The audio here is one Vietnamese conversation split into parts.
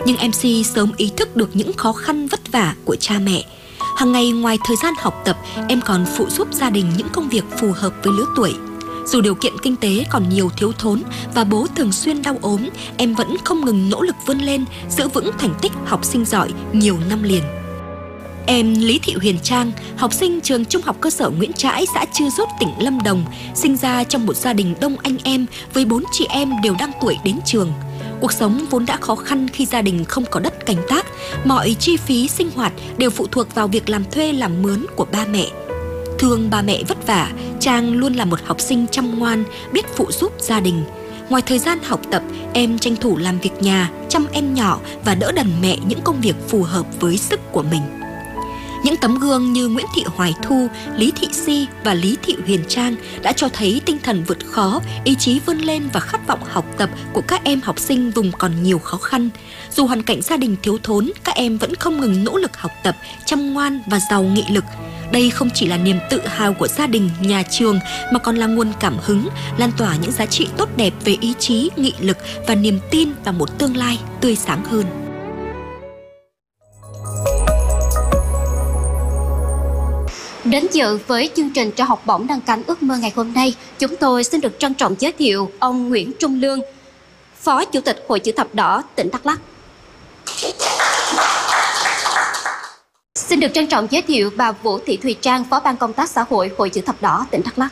Nhưng MC sớm ý thức được những khó khăn vất vả của cha mẹ. Hàng ngày ngoài thời gian học tập, em còn phụ giúp gia đình những công việc phù hợp với lứa tuổi. Dù điều kiện kinh tế còn nhiều thiếu thốn và bố thường xuyên đau ốm, em vẫn không ngừng nỗ lực vươn lên, giữ vững thành tích học sinh giỏi nhiều năm liền. Em Lý Thị Huyền Trang, học sinh trường Trung học cơ sở Nguyễn Trãi, xã Chư Rút, tỉnh Lâm Đồng, sinh ra trong một gia đình đông anh em với 4 chị em đều đang tuổi đến trường. Cuộc sống vốn đã khó khăn khi gia đình không có đất canh tác, mọi chi phí sinh hoạt đều phụ thuộc vào việc làm thuê làm mướn của ba mẹ. Thương ba mẹ vất vả, Trang luôn là một học sinh chăm ngoan, biết phụ giúp gia đình. Ngoài thời gian học tập, em tranh thủ làm việc nhà, chăm em nhỏ và đỡ đần mẹ những công việc phù hợp với sức của mình. Những tấm gương như Nguyễn Thị Hoài Thu, Lý Thị Si và Lý Thị Huyền Trang đã cho thấy tinh thần vượt khó, ý chí vươn lên và khát vọng học tập của các em học sinh vùng còn nhiều khó khăn. Dù hoàn cảnh gia đình thiếu thốn, các em vẫn không ngừng nỗ lực học tập, chăm ngoan và giàu nghị lực. Đây không chỉ là niềm tự hào của gia đình, nhà trường mà còn là nguồn cảm hứng, lan tỏa những giá trị tốt đẹp về ý chí, nghị lực và niềm tin vào một tương lai tươi sáng hơn. Đến dự với chương trình trao học bổng nâng cánh ước mơ ngày hôm nay, chúng tôi xin được trân trọng giới thiệu ông Nguyễn Trung Lương, Phó Chủ tịch Hội Chữ Thập Đỏ tỉnh Đắk Lắk. Xin được trân trọng giới thiệu bà Vũ Thị Thùy Trang, Phó Ban Công tác Xã hội Hội Chữ Thập Đỏ tỉnh Đắk Lắk.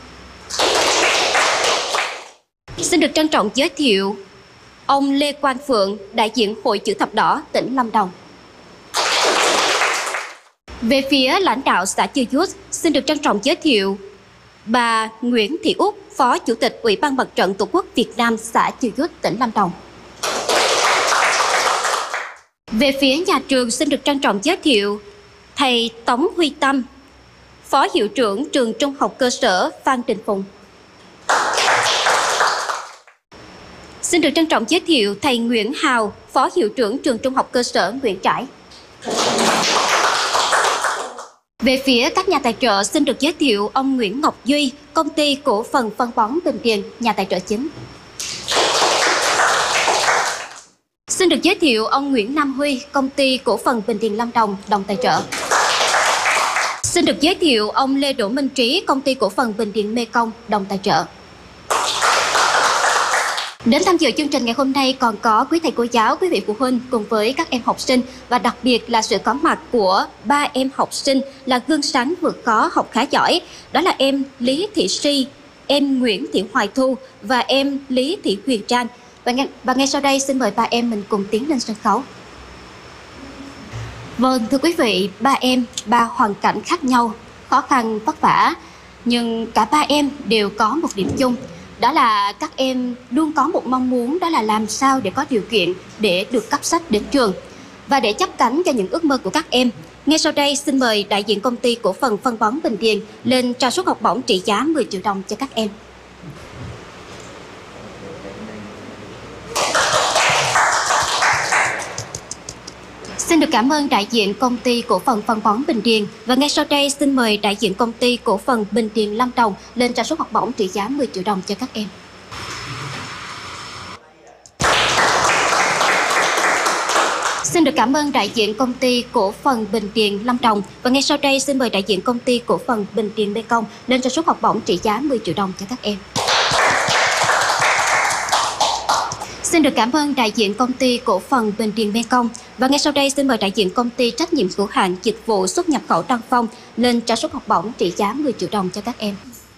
Xin được trân trọng giới thiệu ông Lê Quang Phượng, đại diện Hội Chữ Thập Đỏ tỉnh Lâm Đồng. Về phía lãnh đạo xã Chư Dút, xin được trân trọng giới thiệu bà Nguyễn Thị Úc, Phó Chủ tịch Ủy ban Mặt trận Tổ quốc Việt Nam xã Chư Dút, tỉnh Lâm Đồng. Về phía nhà trường, xin được trân trọng giới thiệu thầy Tống Huy Tâm, Phó Hiệu trưởng trường Trung học cơ sở Phan Đình Phùng. Xin được trân trọng giới thiệu thầy Nguyễn Hào, Phó Hiệu trưởng trường Trung học cơ sở Nguyễn Trãi. Về phía các nhà tài trợ, xin được giới thiệu ông Nguyễn Ngọc Duy, Công ty Cổ phần Phân bón Bình Điền, nhà tài trợ chính. Xin được giới thiệu ông Nguyễn Nam Huy, Công ty Cổ phần Bình Điền Lâm Đồng, đồng tài trợ. Xin được giới thiệu ông Lê Đỗ Minh Trí, Công ty Cổ phần Bình Điền Mê Công, đồng tài trợ. Đến tham dự chương trình ngày hôm nay còn có quý thầy cô giáo, quý vị phụ huynh cùng với các em học sinh và đặc biệt là sự có mặt của 3 em học sinh là gương sáng vượt khó học khá giỏi. Đó là em Lý Thị Si, em Nguyễn Thị Hoài Thu và em Lý Thị Huyền Trang. Và ngay sau đây xin mời ba em mình cùng tiến lên sân khấu. Vâng, thưa quý vị, ba em, ba hoàn cảnh khác nhau, khó khăn vất vả, nhưng cả ba em đều có một điểm chung. Đó là các em luôn có một mong muốn, đó là làm sao để có điều kiện để được cấp sách đến trường. Và để chắp cánh cho những ước mơ của các em, ngay sau đây xin mời đại diện Công ty Cổ phần Phân bón Bình Điền lên trao suất học bổng trị giá 10 triệu đồng cho các em. Xin được cảm ơn đại diện Công ty Cổ phần Phân bón Bình Điền. Và ngay sau đây xin mời đại diện Công ty Cổ phần Bình Điền Lâm Đồng lên trao suất học bổng trị giá 10 triệu đồng cho các em. Xin được cảm ơn đại diện Công ty Cổ phần Bình Điền Lâm Đồng. Và ngay sau đây xin mời đại diện Công ty Cổ phần Bình Điền Mê Công lên trao suất học bổng trị giá 10 triệu đồng cho các em. Xin được cảm ơn đại diện Công ty Cổ phần Bình Điền Mê Công. Và ngay sau đây xin mời đại diện Công ty Trách nhiệm hữu hạn Dịch vụ xuất nhập khẩu Đăng Phong lên trao suất học bổng trị giá 10 triệu đồng cho các em.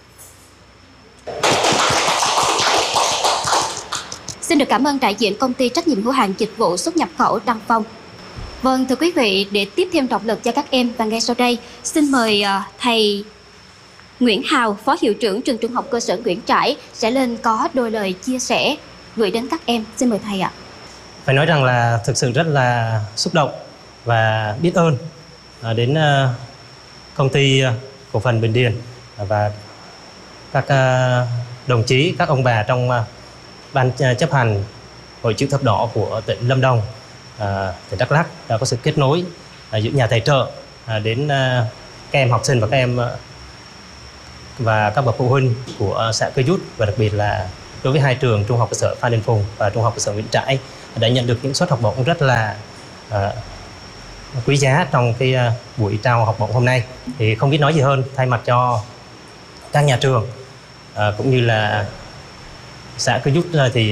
Xin được cảm ơn đại diện Công ty Trách nhiệm hữu hạn Dịch vụ xuất nhập khẩu Đăng Phong. Vâng, thưa quý vị, để tiếp thêm động lực cho các em và ngay sau đây xin mời thầy Nguyễn Hào, Phó Hiệu trưởng trường Trung học cơ sở Nguyễn Trãi sẽ lên có đôi lời chia sẻ gửi đến các em. Xin mời thầy ạ. Phải nói rằng là thực sự rất là xúc động và biết ơn đến Công ty Cổ phần Bình Điền và các đồng chí, các ông bà trong Ban chấp hành Hội Chữ Thập Đỏ của tỉnh Lâm Đồng, tỉnh Đắk Lắk đã có sự kết nối giữa nhà tài trợ đến các em học sinh và các em và các bậc phụ huynh của xã Cư Dút và đặc biệt là đối với hai trường Trung học cơ sở Phan Đình Phùng và Trung học cơ sở Nguyễn Trãi đã nhận được những suất học bổng rất là quý giá trong cái buổi trao học bổng hôm nay. Thì không biết nói gì hơn, thay mặt cho các nhà trường cũng như là xã Cư Dút thì